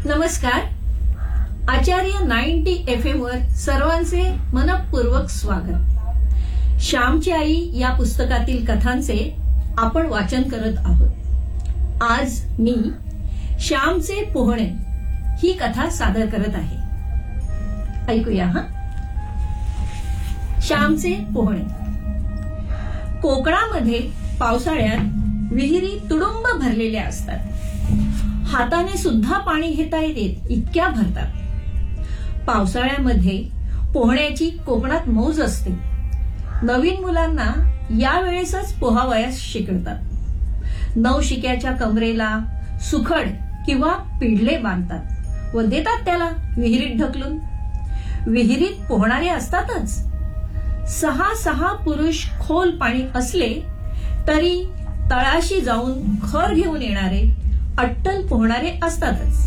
नमस्कार. आचार्य 90 FM वर सर्वांचे मनपूर्वक स्वागत. श्यामची आई या पुस्तकातील कथांचे आपण वाचन करत आहोत. आज मी श्यामचे पोहणे ही कथा सादर करत आहे. ऐकूया हा. श्यामचे पोहणे. कोकणामध्ये पावसाळ्यात विहिरी तुडुंब भरलेल्या असतात. हाताने सुद्धा पाणी घेता येत इतक्या भरतात. पावसाळ्यामध्ये पोहण्याची कोकणात मौज असते. नवीन मुलांना यावेळेसच पोहावयास शिकवतात. नवशिक्याच्या कमरेला सुखड किंवा पिढले बांधतात व देतात त्याला विहिरीत ढकलून. विहिरीत पोहणारे असतातच. 6 पुरुष खोल पाणी असले तरी तळाशी जाऊन खर घेऊन येणारे अट्टल पोहणारे असतातच.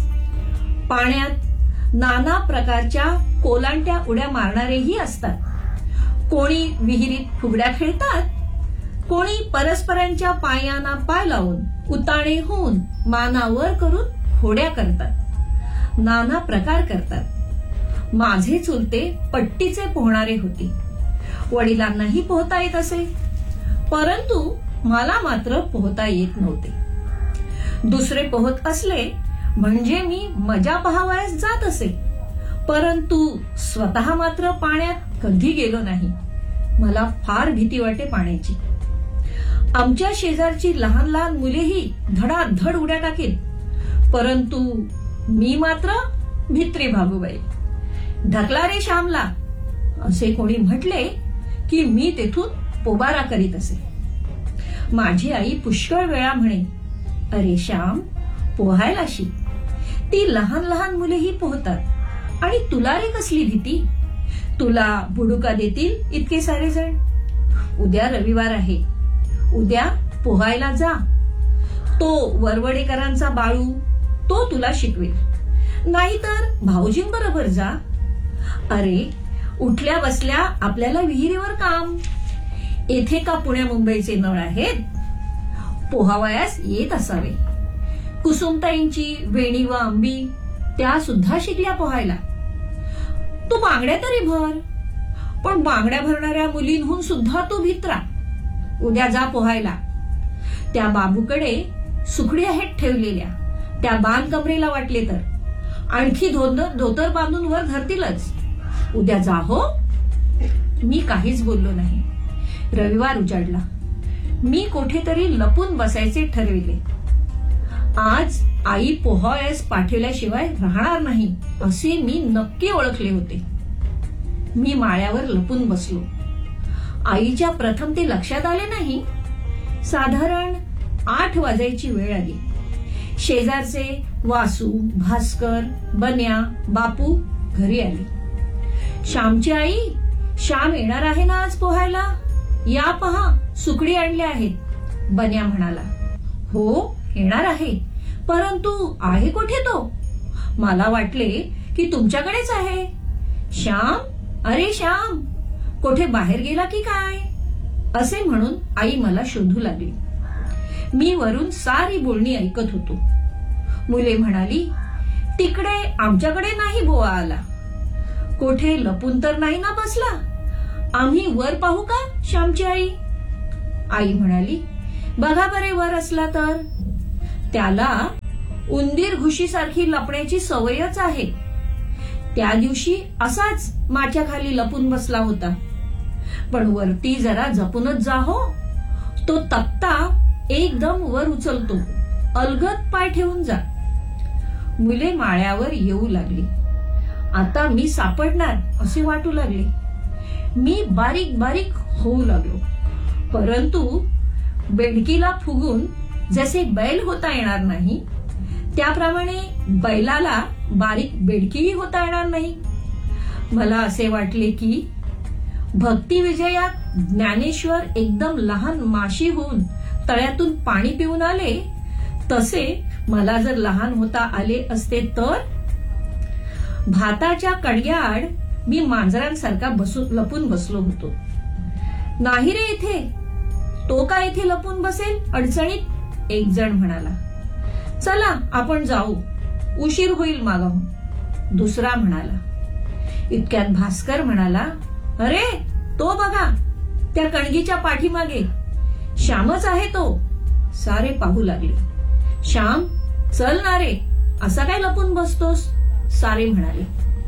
पाण्यात नाना प्रकारच्या कोलांट्या उड्या मारणारेही असतात. कोणी विहिरीत फुगड्या खेळतात, कोणी परस्परांच्या पायांना पाय लावून उताणे होऊन मानावर करून होड्या करतात. नाना प्रकार करतात. माझे चुलते पट्टीचे पोहणारे होते. वडिलांनाही पोहता येत असे, परंतु मला मात्र पोहता येत नव्हते. दुसरे पोहत असले म्हणजे मी मजा पहावयास जात असे, परंतु स्वतः मात्र पाण्यात कधी गेलो नाही. मला फार भीती वाटे पाण्याची. आमच्या शेजारची लहान लहान मुलेही धडाधड उड्या टाकीत, परंतु मी मात्र भित्री भागूबाई. ढकला रे श्यामला असे कोणी म्हटले की मी तेथून पोबारा करीत असे. माझी आई पुष्कळ वेळा म्हणे, अरे श्याम, पोहायला शिक. ती लहान लहान मुलेही पोहतात आणि तुला रे कसली भीती. तुला बुडुका देतील इतके सारे जण. उद्या रविवार आहे. उद्या पोहायला जा. तो वरवडेकरांचा बाळू तो तुला शिकवेल. नाहीतर भाऊजींबरोबर जा. अरे उठल्या बसल्या आपल्याला विहिरीवर काम. येथे का पुण्या मुंबईचे नळ आहेत. पोहावयास येत असावे. कुसुमताईंची वेणी व आंबी त्या सुद्धा शिकल्या पोहायला. तू बांगड्या तरी भर. पण बांगड्या भरणाऱ्या मुलींहून सुद्धा तू भित्रा. उद्या जा पोहायला. त्या बाबूकडे सुकडी आहेत ठेवलेल्या. त्या बांध कमरेला वाटले तर. आणखी धोतर बांधून वर धरतीलच. उद्या जा हो. मी काहीच बोललो नाही. रविवार उजाडला. मी कुठेतरी लपून बसायचे ठरविले. आज आई पोहावयास पाठवल्याशिवाय राहणार नाही असे मी नक्की ओळखले होते. मी माळ्यावर लपून बसलो. आईच्या प्रथम ते लक्षात आले नाही. साधारण 8 वाजायची वेळ आली. शेजारचे वासू, भास्कर, बन्या, बापू घरी आले. श्यामची आई, श्याम येणार आहे ना आज पोहायला. या पहा, सुकडी आणल्या आहेत. बन्या म्हणाला. हो येणार आहे, परंतु आहे कुठे तो. मला वाटले की तुमच्याकडेच आहे. श्याम, अरे श्याम, कुठे बाहेर गेला की काय असे म्हणून आई मला शोधू लागली. मी वरून सारी बोलणी ऐकत होतो. मुले म्हणाली, तिकडे आमच्याकडे नाही बोवा आला. कोठे लपून तर नाही ना बसला. आम्ही वर पाहू का श्यामची आई. आई म्हणाली, बघा बरे वर असला तर. त्याला उंदीर घुशीसारखी लपण्याची सवयच आहे. त्या दिवशी असाच माच्या खाली लपून बसला होता. पण वरती जरा जपूनच जा हो. तो तक्ता एकदम वर उचलतो. अलगद पाय ठेवून जा. मुले माळ्यावर येऊ लागली. आता मी सापडणार असे वाटू लागले. मी बारीक बारीक होऊ लागलो, परंतु बेडकीला फुगून जसे बैल होता येणार नाही त्याप्रमाणे बैलाला बारीक बेडकीही होता येणार नाही. मला असे वाटले की भक्ती विजयात ज्ञानेश्वर एकदम लहान माशी होऊन तळ्यातून पाणी पिऊन आले, तसे मला जर लहान होता आले असते तर. भाताच्या कणग्याआड मी मांजरांसारखा लपून बसलो होतो. नाही रे इथे. तो का इथे लपून बसेल अडचणीत. एक जण म्हणाला. चला आपण जाऊ. उशीर होईल मागाहून. दुसरा म्हणाला. इतक्यात भास्कर म्हणाला, अरे तो बघा, त्या कणगीच्या पाठीमागे श्यामच आहे तो. सारे पाहू लागले. श्याम, चल ना रे, असा काय लपून बसतोस? सारे म्हणाले.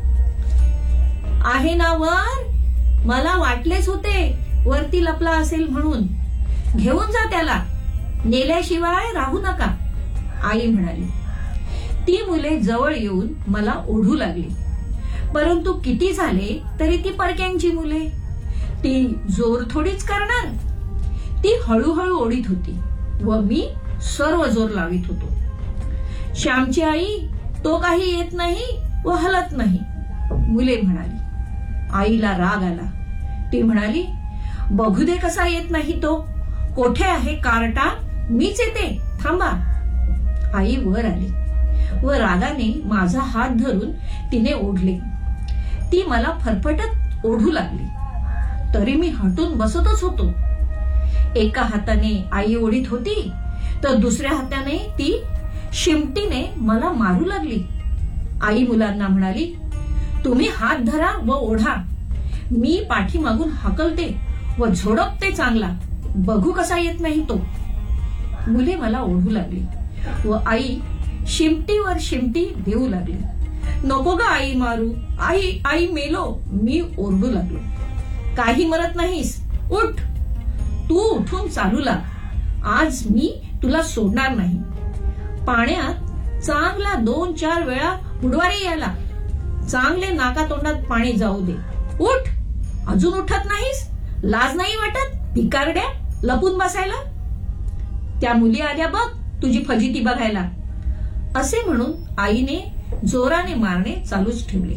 आहे ना वर? मला वाटलेच होते वरती लपला असेल म्हणून. घेऊन जा त्याला, नेल्याशिवाय राहू नका. आई म्हणाली. ती मुले जवळ येऊन मला ओढू लागली. परंतु किती झाले तरी ती परक्यांची मुले, ती जोर थोडीच करणार. ती हळूहळू ओढीत होती व मी सर्व जोर लावित होतो. श्यामची आई, तो काही येत नाही व हलत नाही. मुले म्हणाली. आईला राग आला. ती म्हणाली, बघू दे कसा येत नाही तो. कोठे आहे कार्टा? मीच येते, थांबा. आई वर आली व रागाने माझा हात धरून तिने ओढले. ती मला फरफटत ओढू लागली. तरी मी हटून बसतच होतो. एका हाताने आई ओढीत होती तर दुसऱ्या हाताने ती शिमटीने मला मारू लागली. आई मुलांना म्हणाली, तुम्ही हात धरा व ओढा. मी पाठीमागून हकलते व झोडपते चांगला. बघू कसा येत नाही तो. मुले मला ओढू लागली व आई शिमटीवर शिमटी देऊ लागली. नको ग आई मारू. आई आई मेलो. मी ओरडू लागलो. काही मरत नाहीस, उठ. तू उठून चालू लाग. आज मी तुला सोडणार नाही. पाण्यात चांगला 2-4 वेळा बुडवारी यायला. चांगले नाकातोंडात पाणी जाऊ दे. उठ. अजून उठत नाहीस? लाज नाही वाटत भिकारड्या लपून बसायला? त्या मुली आल्या बघ तुझी फजिती बघायला. असे म्हणून आईने जोराने मारणे चालूच ठेवले.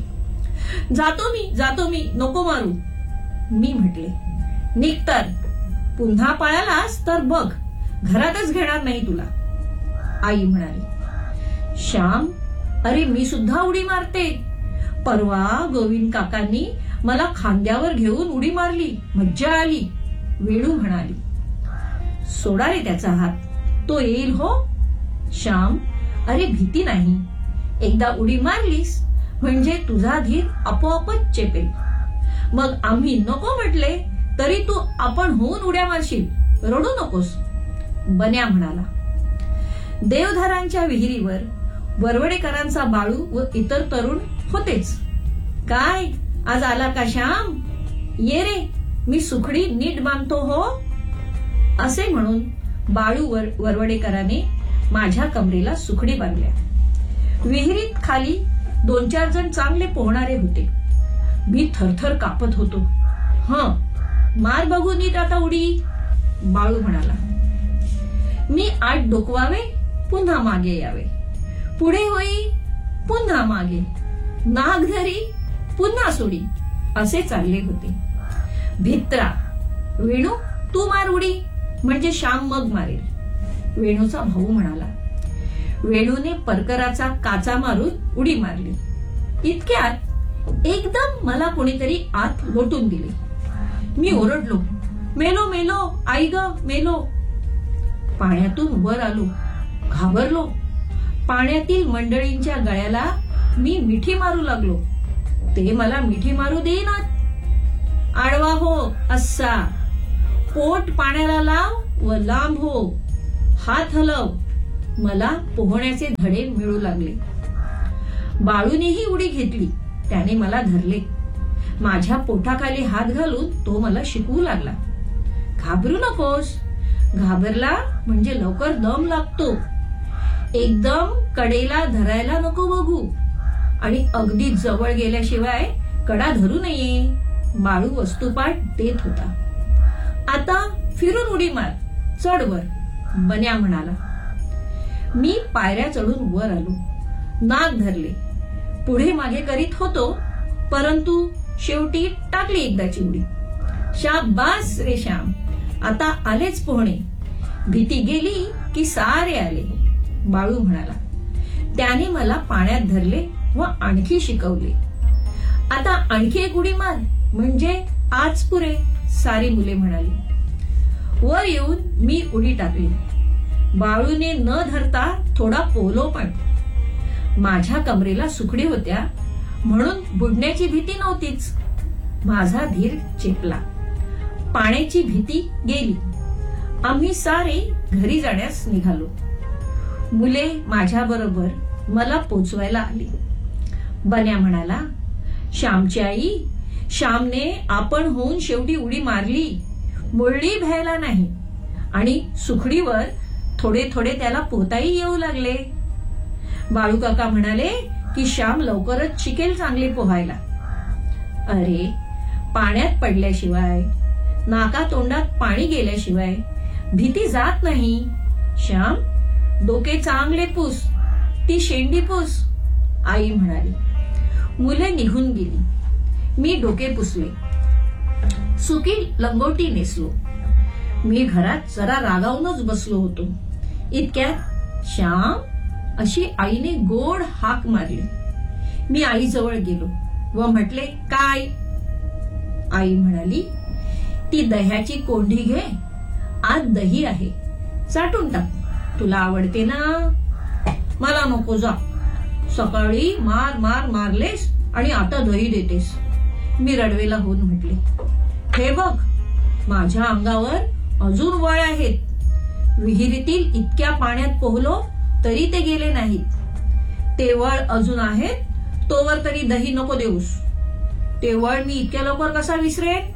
जातो मी, नको मारू. मी म्हटले, निघतर. पुन्हा पळालास तर बघ, घरातच घेणार नाही तुला. आई म्हणाली. श्याम, अरे मी सुद्धा उडी मारते. परवा गोविंद काकांनी मला खांद्यावर घेऊन उडी मारली, मज्जा आली. वेणू म्हणाली. सोडा रे त्याचा हात, तो येईल हो. श्याम, अरे भीती नाही. एकदा उडी मारलीस म्हणजे तुझा धीर आपोआपच चेपेल. मग आम्ही नको म्हटले तरी तू आपण होऊन उड्या मारशील. रडू नकोस. बन्या म्हणाला. देवधरांच्या विहिरीवर वरवडेकरांचा बाळू व इतर तरुण होतेच. काय आज आला का श्याम? ये रे, मी सुखडी नीट बांधतो हो. असे म्हणून बाळू वरवडेकराने माझ्या कमरेला सुखडी बांधल्या. विहिरीत खाली 2-4 जण चांगले पोहणारे होते. मी थरथर कापत होतो. मार बघू नीट आता उडी. बाळू म्हणाला. मी आत डोकवावे, पुन्हा मागे यावे. पुढे होई, पुन्हा मागे. नाग धरी, पुन्हा सोडी. असे चालले होते. भित्रा, वेणू तू मार उडी, म्हणजे श्याम मग मारेल. वेणूचा भाऊ म्हणाला. वेणूने परकराचा काचा मारून उडी मारली. इतक्यात एकदम मला कोणीतरी आत लोटून दिले. मी ओरडलो, मेलो मेलो, आई ग मेलो. पाण्यातून वर आलो. घाबरलो. पाण्यातील मंडळींच्या गळ्याला मी मिठी मारू लागलो. ते मला मिठी मारू देईनात. आडवा हो असा. पोट पाण्याला लाव व लांब हो. हात हलव. मला पोहण्याचे धडे मिळू लागले. बाळूनेही उडी घेतली. त्याने मला धरले. माझ्या पोटाखाली हात घालून तो मला शिकवू लागला. घाबरू नकोस. घाबरला म्हणजे लवकर दम लागतो. एकदम कडेला धरायला नको बघू आणि अगदी जवळ गेल्याशिवाय कडा धरू नये. बाळू वस्तुपाठ देत होता. आता फिरून उडी मार. चढ वर. बन्या म्हणाला. मी पायऱ्या चढून वर आलो. नाक धरले. पुढे मागे करीत होतो, परंतु शेवटी टाकली एकदाची उडी. शाबास रे श्याम, आता आलेच पोहणे. भीती गेली की सारे आले. बाळू म्हणाला. त्याने मला पाण्यात धरले व आणखी शिकवले. आता आणखी एक उडी मार, म्हणजे आज पुरे. सारी मुले म्हणाली. वर येऊन मी उडी टाकली. बाळूने न धरता थोडा पोहलो पण. माझ्या कमरेला सुखडी होत्या म्हणून बुडण्याची भीती नव्हतीच. माझा धीर चेपला. पाण्याची भीती गेली. आम्ही सारे घरी जाण्यास निघालो. मुले माझ्याबरोबर मला पोचवायला आली. बन्या म्हणाला, श्यामची आई, श्यामने आपण होऊन शेवटी उडी मारली, मुरली भ्यायला नाही आणि सुखडीवर थोडे थोडे त्याला पोहताही येऊ लागले. बाळू काका म्हणाले की श्याम लवकरच शिकेल चांगले पोहायला. अरे, पाण्यात पडल्याशिवाय, नाका तोंडात पाणी गेल्याशिवाय भीती जात नाही. श्याम, डोके चांगले पुस, ती शेंडी पुस, आई म्हणाली. मुले निघून गेली. मी डोके पुसले, सुकी लंगोटी नेसलो. मी घरात जरा रागावूनच बसलो होतो. इतक्यात श्याम अशी आईने गोड हाक मारली. मी आईजवळ गेलो व म्हटले, काय? आई म्हणाली, ती दह्याची कोंडी घे, आज दही आहे, चाटून टाक, तुला आवडते ना. मला नको, जा. सकाळी मार मार मारलेस आणि आता दही देतेस. मी रडवेला होऊन म्हटले, हे बघ, माझ्या अंगावर अजून वळ आहेत. विहिरीतील इतक्या पाण्यात पोहलो तरी ते गेले नाहीत. ते वळ अजून आहेत, तोवर तरी दही नको देऊस. ते वळ मी इतक्या लवकर कसा विसरेन?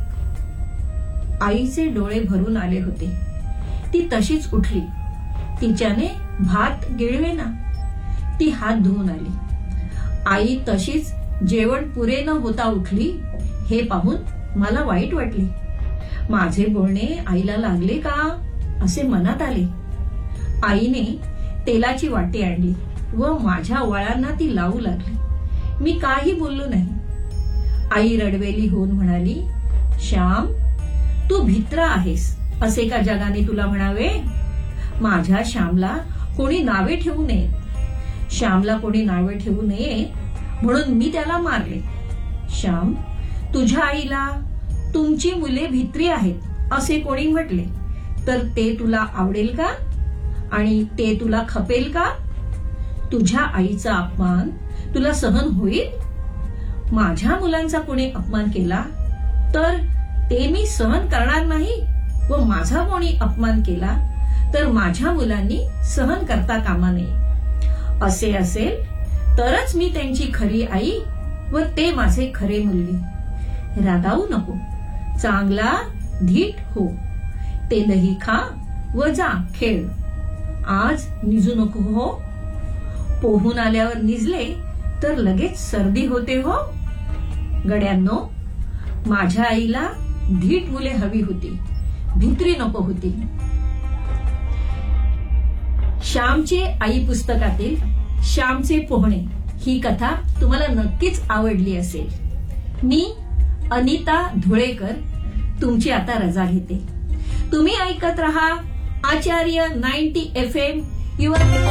आईचे डोळे भरून आले होते. ती तशीच उठली. तिच्याने भात गिळवेना. ती हात धुवून आली. आई तशीच जेवण पुरे न होता उठली हे पाहून मला वाईट वाटले. माझे बोलणे आईला लागले का असे मनात आले. आईने तेलाची वाटी आणली व माझ्या वळांना ती लावू लागली. मी काही बोललो नाही. आई रडवेली होऊन म्हणाली, श्याम, तू भित्रा आहेस असे का जगाने तुला म्हणावे? माझ्या श्यामला कोणी नावे ठेवू नये. श्यामला कोणी नावे ठेवू नये म्हणून मी त्याला मारले. श्याम, तुझ्या आईला तुमची मुले भित्री आहेत असे कोणी म्हटले तर ते तुला आवडेल का आणि ते तुला खपेल का? तुझ्या आईचा अपमान तुला सहन होईल? माझ्या मुलांचा कोणी अपमान केला तर ते मी सहन करणार नाही व माझा कोणी अपमान केला तर माझ्या मुलांनी सहन करता कामा नये. असे असेल तरच मी त्यांची खरी आई व ते माझे खरे मुलगे. रागावू नको, चांगला धीट हो. ते दही खा व जा खेळ. आज निजू नको हो. पोहून आल्यावर निजले तर लगेच सर्दी होते हो. गड्यांनो, माझ्या आईला धीट मुले हवी होती, भित्री नको होती. श्यामचे आई पुस्तकातील श्यामचे पोहणे ही कथा तुम्हाला नक्कीच आवडली असेल. मी अनिता धुळेकर तुमची आता रजा घेते. तुम्ही ऐकत रहा आचार्य 90 FM युअर